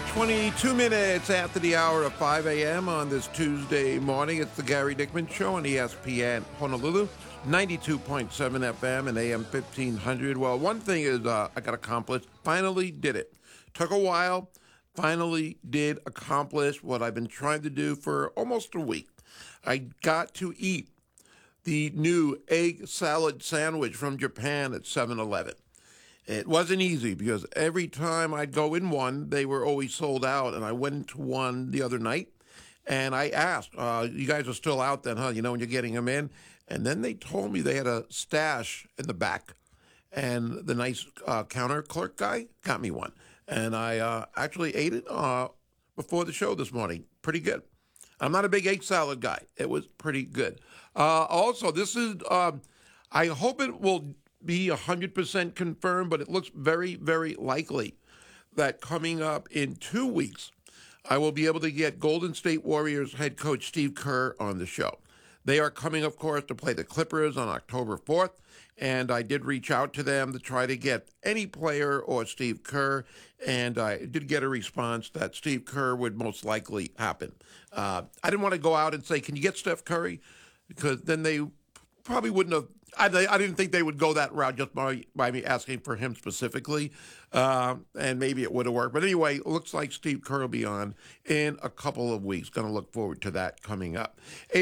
22 minutes after the hour of 5 a.m. on this Tuesday morning. It's the Gary Dickman Show on ESPN Honolulu, 92.7 FM and AM 1500. Well, one thing is I got accomplished. Finally did it. Took a while. Finally did accomplish what I've been trying to do for almost a week. I got to eat the new egg salad sandwich from Japan at 7-Eleven. It wasn't easy because every time I'd go in one, they were always sold out. And I went into one the other night and I asked, you guys are still out then, huh? You know, when you're getting them in. And then they told me they had a stash in the back. And the nice counter clerk guy got me one. And I actually ate it before the show this morning. Pretty good. I'm not a big egg salad guy. It was pretty good. Also, this is, I hope it will be 100% confirmed, but it looks very, very likely that coming up in 2 weeks, I will be able to get Golden State Warriors head coach Steve Kerr on the show. They are coming, of course, to play the Clippers on October 4th, and I did reach out to them to try to get any player or Steve Kerr, and I did get a response that Steve Kerr would most likely happen. I didn't want to go out and say, can you get Steph Curry? Because then they probably wouldn't have. I didn't think they would go that route just by me asking for him specifically, and maybe it would have worked. But anyway, it looks like Steve Kerr will be on in a couple of weeks. Going to look forward to that coming up.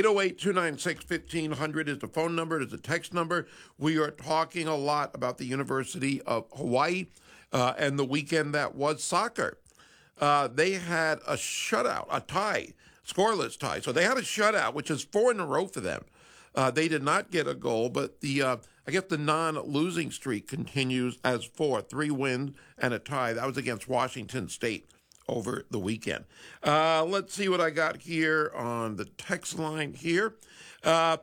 808-296-1500 is the phone number. It is the text number. We are talking a lot about the University of Hawaii and the weekend that was soccer. They had a shutout, a tie, scoreless tie. So they had a shutout, which is 4 in a row for them. They did not get a goal, but the I guess the non-losing streak continues as 3 wins and a tie. That was against Washington State over the weekend. Let's see what I got here on the text line here. The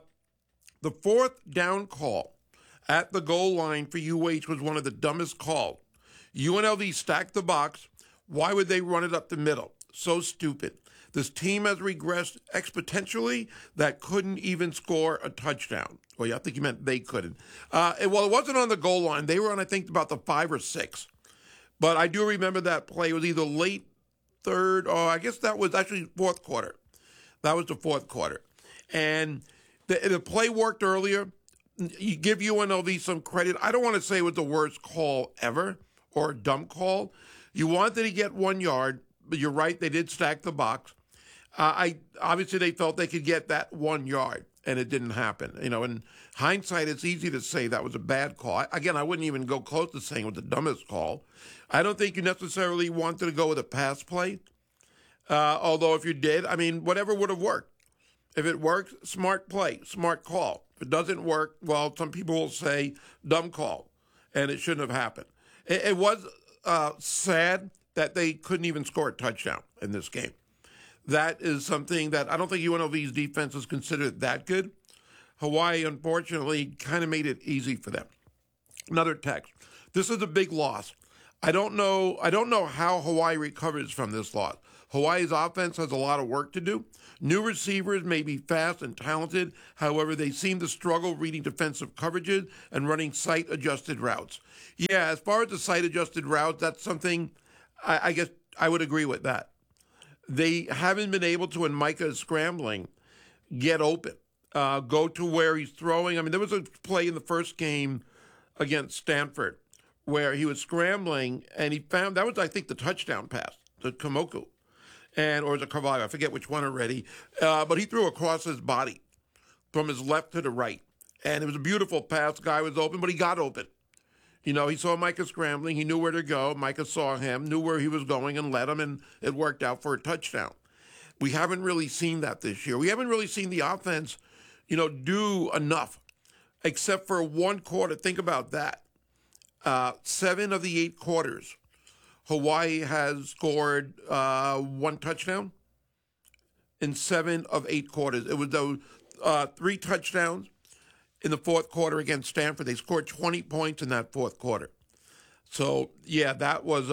4th down call at the goal line for UH was one of the dumbest calls. UNLV stacked the box. Why would they run it up the middle? So stupid. This team has regressed exponentially that couldn't even score a touchdown. Well, I think you meant they couldn't. It wasn't on the goal line. They were on, I think, about the 5 or 6. But I do remember that play. It was either late third, or I guess that was actually fourth quarter. That was the fourth quarter. And the play worked earlier. You give UNLV some credit. I don't want to say it was the worst call ever or a dumb call. You wanted to get 1 yard, but you're right, they did stack the box. Obviously they felt they could get that 1 yard, and it didn't happen. You know, in hindsight, it's easy to say that was a bad call. Again, I wouldn't even go close to saying it was the dumbest call. I don't think you necessarily wanted to go with a pass play. Although if you did, I mean, whatever would have worked. If it works, smart play, smart call. If it doesn't work, well, some people will say dumb call, and it shouldn't have happened. It was sad that they couldn't even score a touchdown in this game. That is something that I don't think UNLV's defense is considered that good. Hawaii, unfortunately, kind of made it easy for them. Another text. This is a big loss. I don't know how Hawaii recovers from this loss. Hawaii's offense has a lot of work to do. New receivers may be fast and talented. However, they seem to struggle reading defensive coverages and running sight-adjusted routes. Yeah, as far as the sight-adjusted routes, that's something I guess I would agree with that. They haven't been able to, when Micah is scrambling, get open, go to where he's throwing. I mean, there was a play in the first game against Stanford where he was scrambling, and he found, that was, I think, the touchdown pass to Kamoku, or was it Carvalho? I forget which one already. But he threw across his body from his left to the right. And it was a beautiful pass. The guy was open, but he got open. You know, he saw Micah scrambling. He knew where to go. Micah saw him, knew where he was going, and led him, and it worked out for a touchdown. We haven't really seen that this year. We haven't really seen the offense, do enough, except for one quarter. Think about that. 7 of the 8 quarters, Hawaii has scored 1 touchdown in 7 of 8 quarters. It was those 3 touchdowns in the fourth quarter against Stanford. They scored 20 points in that fourth quarter. So, yeah, that was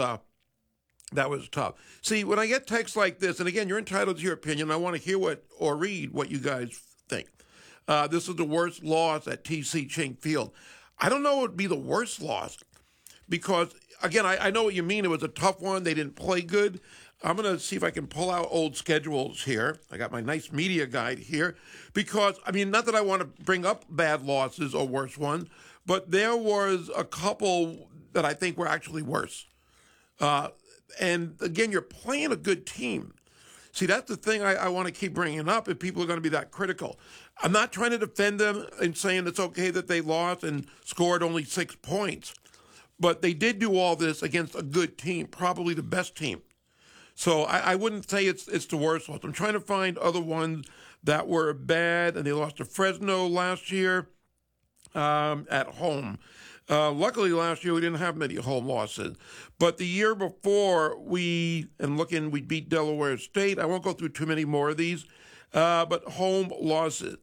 tough. See, when I get texts like this, and again, you're entitled to your opinion, I want to hear or read what you guys think. This is the worst loss at TC Ching Field. I don't know it would be the worst loss because again, I know what you mean. It was a tough one. They didn't play good. I'm going to see if I can pull out old schedules here. I got my nice media guide here because, I mean, not that I want to bring up bad losses or worse ones, but there was a couple that I think were actually worse. And again, you're playing a good team. See, that's the thing I want to keep bringing up if people are going to be that critical. I'm not trying to defend them and saying it's okay that they lost and scored only 6 points. But they did do all this against a good team, probably the best team. So I wouldn't say it's the worst loss. I'm trying to find other ones that were bad, and they lost to Fresno last year at home. Luckily, last year we didn't have many home losses. But the year before, we beat Delaware State. I won't go through too many more of these, but home losses.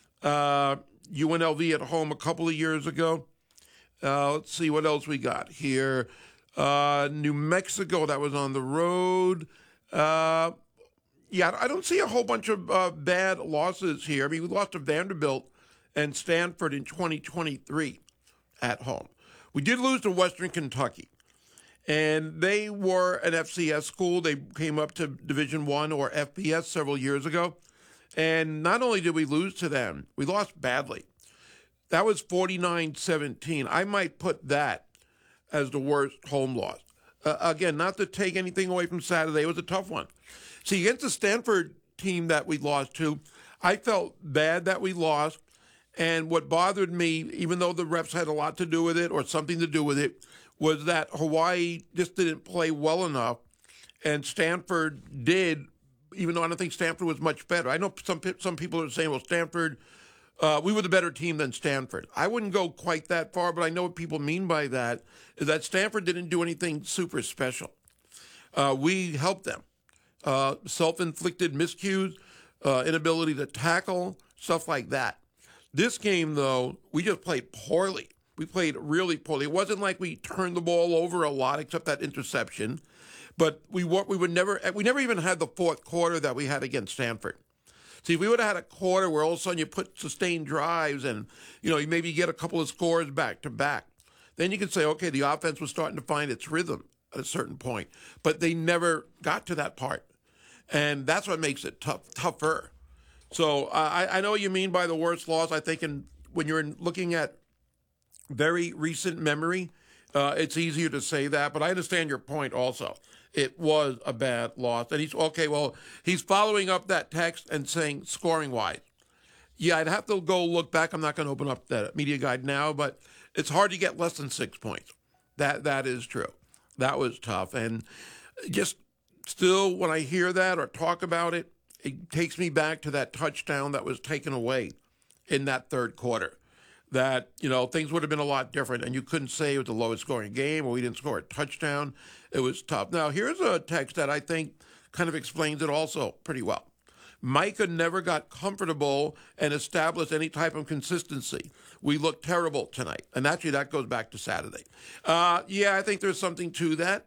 UNLV at home a couple of years ago. Let's see what else we got here. New Mexico, that was on the road. I don't see a whole bunch of bad losses here. I mean, we lost to Vanderbilt and Stanford in 2023 at home. We did lose to Western Kentucky, and they were an FCS school. They came up to Division I or FBS several years ago, and not only did we lose to them, we lost badly. That was 49-17. I might put that as the worst home loss. Again, not to take anything away from Saturday. It was a tough one. See, against the Stanford team that we lost to, I felt bad that we lost. And what bothered me, even though the refs had a lot to do with it or something to do with it, was that Hawaii just didn't play well enough. And Stanford did, even though I don't think Stanford was much better. I know some people are saying, well, Stanford, we were the better team than Stanford. I wouldn't go quite that far, but I know what people mean by that, is that Stanford didn't do anything super special. We helped them. Self-inflicted miscues, inability to tackle, stuff like that. This game, though, we just played poorly. We played really poorly. It wasn't like we turned the ball over a lot, except that interception. But we never even had the fourth quarter that we had against Stanford. See, if we would have had a quarter where all of a sudden you put sustained drives and, you maybe get a couple of scores back to back, then you could say, okay, the offense was starting to find its rhythm at a certain point. But they never got to that part. And that's what makes it tougher. So I know what you mean by the worst loss. I think when you're looking at very recent memory, it's easier to say that. But I understand your point also. It was a bad loss. And he's following up that text and saying scoring-wise. Yeah, I'd have to go look back. I'm not going to open up that media guide now, but it's hard to get less than 6 points. That is true. That was tough. And just still, when I hear that or talk about it, it takes me back to that touchdown that was taken away in that third quarter. That, things would have been a lot different, and you couldn't say it was the lowest scoring game or we didn't score a touchdown. It was tough. Now, here's a text that I think kind of explains it also pretty well. Micah never got comfortable and established any type of consistency. We looked terrible tonight. And actually, that goes back to Saturday. I think there's something to that.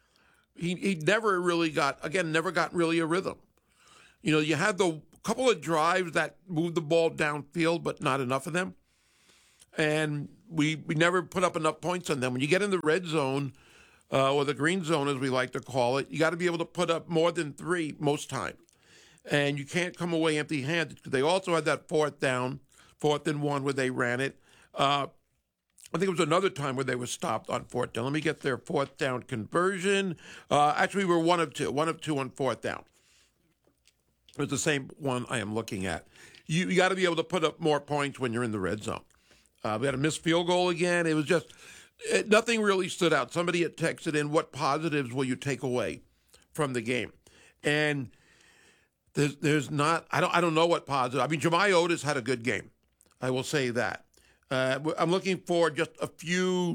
He never got really a rhythm. You had the couple of drives that moved the ball downfield, but not enough of them. And we never put up enough points on them. When you get in the red zone, or the green zone, as we like to call it, you got to be able to put up more than 3 most times. And you can't come away empty-handed. They also had that 4th and 1 where they ran it. I think it was another time where they were stopped on 4th down. Let me get their 4th down conversion. Actually, we were 1 of 2 on 4th down. It was the same one I am looking at. You got to be able to put up more points when you're in the red zone. We had a missed field goal again. It was just nothing really stood out. Somebody had texted in, what positives will you take away from the game? And there's not, I don't know what positive. I mean, Jemai Otis had a good game. I will say that. I'm looking for just a few,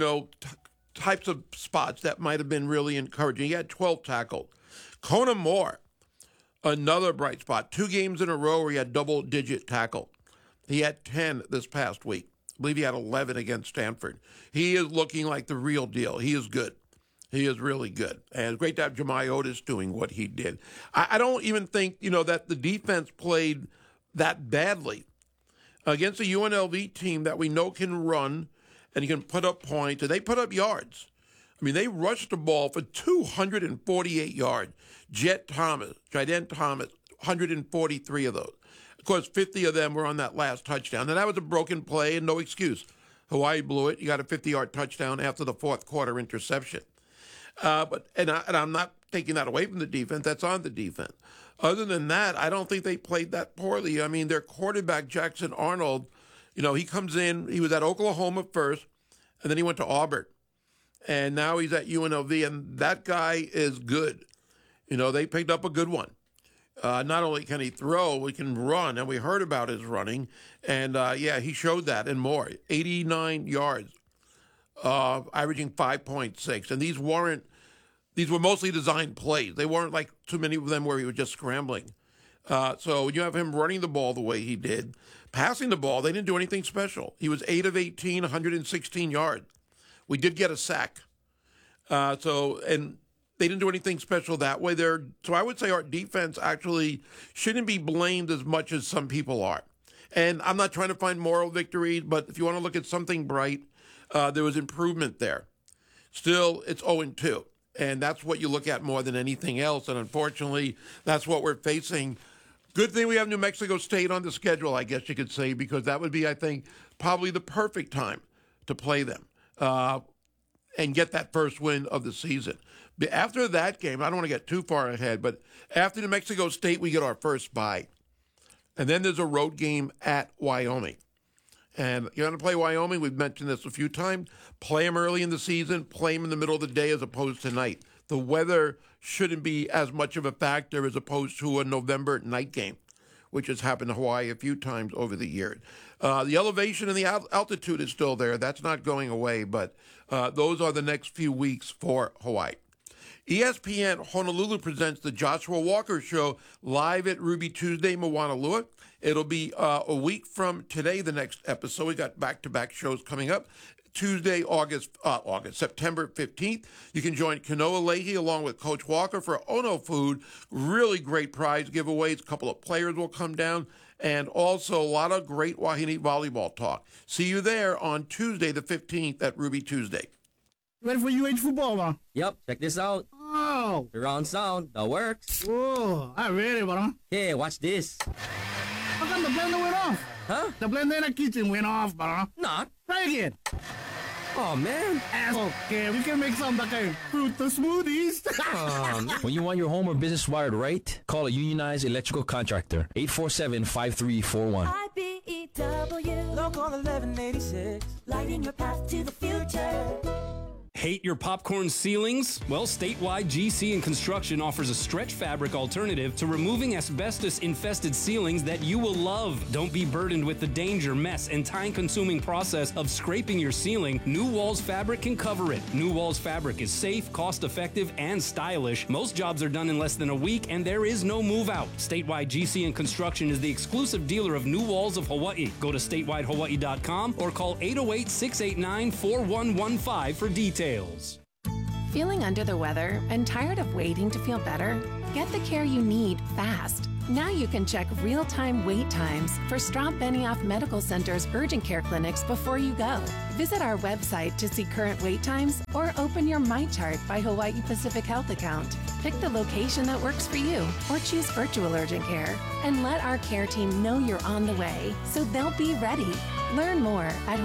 types of spots that might have been really encouraging. He had 12 tackles. Kona Moore, another bright spot. 2 games in a row where he had double-digit tackle. He had 10 this past week. I believe he had 11 against Stanford. He is looking like the real deal. He is good. He is really good. And it's great to have Jemai Otis doing what he did. I don't even think, that the defense played that badly against a UNLV team that we know can run and you can put up points, and they put up yards. I mean, they rushed the ball for 248 yards. Jadent Thomas, 143 of those. Of course, 50 of them were on that last touchdown. And that was a broken play and no excuse. Hawaii blew it. You got a 50-yard touchdown after the fourth quarter interception. But I'm not taking that away from the defense. That's on the defense. Other than that, I don't think they played that poorly. I mean, their quarterback, Jackson Arnold, he comes in. He was at Oklahoma first, and then he went to Auburn. And now he's at UNLV, and that guy is good. They picked up a good one. Not only can he throw, he can run, and we heard about his running. And, he showed that and more. 89 yards, averaging 5.6. And these were mostly designed plays. They weren't like too many of them where he was just scrambling. So when you have him running the ball the way he did, passing the ball, they didn't do anything special. He was 8 of 18, 116 yards. We did get a sack. And they didn't do anything special that way. So I would say our defense actually shouldn't be blamed as much as some people are. And I'm not trying to find moral victories, but if you want to look at something bright, there was improvement there. Still, it's 0-2. And that's what you look at more than anything else. And unfortunately, that's what we're facing. Good thing we have New Mexico State on the schedule, I guess you could say, because that would be, I think, probably the perfect time to play them and get that first win of the season. But after that game, I don't want to get too far ahead, but after New Mexico State, we get our first bye. And then there's a road game at Wyoming. And you're going to play Wyoming. We've mentioned this a few times. Play them early in the season. Play them in the middle of the day as opposed to night. The weather shouldn't be as much of a factor as opposed to a November night game, which has happened in Hawaii a few times over the years. The elevation and the altitude is still there. That's not going away, but those are the next few weeks for Hawaii. ESPN Honolulu presents the Joshua Walker Show live at Ruby Tuesday, Moanalua. It'll be a week from today, the next episode. We got back-to-back shows coming up. Tuesday, September 15th. You can join Kanoa Leahy along with Coach Walker for Ono Food. Really great prize giveaways. A couple of players will come down. And also a lot of great Wahine volleyball talk. See you there on Tuesday, the 15th at Ruby Tuesday. Ready for UH football, man? Yep, check this out. Oh. Surround sound, that works. Oh, I'm ready, bro. Hey, watch this. How come the blender went off? Huh? The blender in the kitchen went off, bro. Not. Try again. Oh, man. Okay, we can make some like fruit smoothies. When you want your home or business wired right, call a unionized electrical contractor. 847-5341. IBEW Local 1186, lighting your path to the future. Hate your popcorn ceilings? Well, Statewide GC and Construction offers a stretch fabric alternative to removing asbestos-infested ceilings that you will love. Don't be burdened with the danger, mess, and time-consuming process of scraping your ceiling. New Walls Fabric can cover it. New Walls Fabric is safe, cost-effective, and stylish. Most jobs are done in less than a week, and there is no move-out. Statewide GC and Construction is the exclusive dealer of New Walls of Hawaii. Go to statewide.hawaii.com or call 808-689-4115 for details. Feeling under the weather and tired of waiting to feel better? Get the care you need fast. Now you can check real-time wait times for Straub Benioff Medical Center's urgent care clinics before you go. Visit our website to see current wait times or open your MyChart by Hawaii Pacific Health account. Pick the location that works for you or choose virtual urgent care. And let our care team know you're on the way so they'll be ready. Learn more at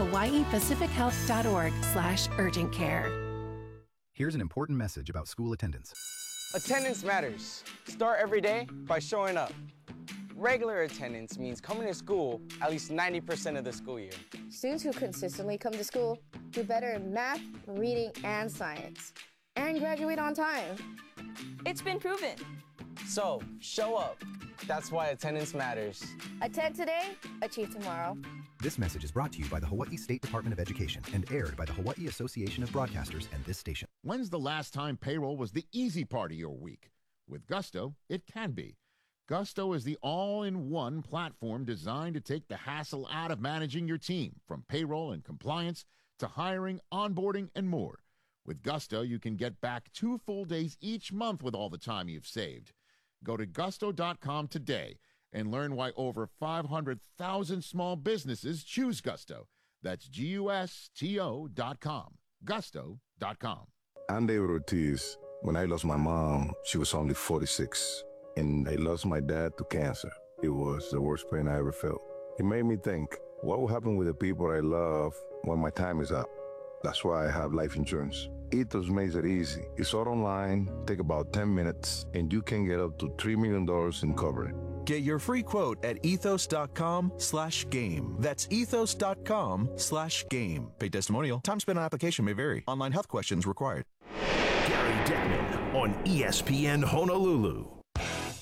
hawaiipacifichealth.org/urgent care. Here's an important message about school attendance. Attendance matters. Start every day by showing up. Regular attendance means coming to school at least 90% of the school year. Students who consistently come to school do better in math, reading, and science, and graduate on time. It's been proven. So, show up. That's why attendance matters. Attend today, achieve tomorrow. This message is brought to you by the Hawaii State Department of Education and aired by the Hawaii Association of Broadcasters and this station. When's the last time payroll was the easy part of your week? With Gusto, it can be. Gusto is the all-in-one platform designed to take the hassle out of managing your team, from payroll and compliance to hiring, onboarding, and more. With Gusto, you can get back 2 full days each month with all the time you've saved. Go to gusto.com today and learn why over 500,000 small businesses choose Gusto. That's GUSTO.com. Gusto.com. I'm David Ortiz. When I lost my mom, she was only 46. And I lost my dad to cancer. It was the worst pain I ever felt. It made me think, what will happen with the people I love when my time is up? That's why I have life insurance. Ethos makes it easy. It's all online, take about 10 minutes, and you can get up to $3 million in coverage. Get your free quote at ethos.com/game. That's ethos.com/game. Paid testimonial. Time spent on application may vary. Online health questions required. Gary Deckman on ESPN Honolulu.